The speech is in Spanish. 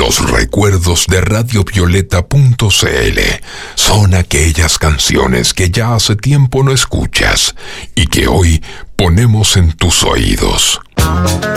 Los recuerdos de radiovioleta.cl son aquellas canciones que ya hace tiempo no escuchas y que hoy ponemos en tus oídos.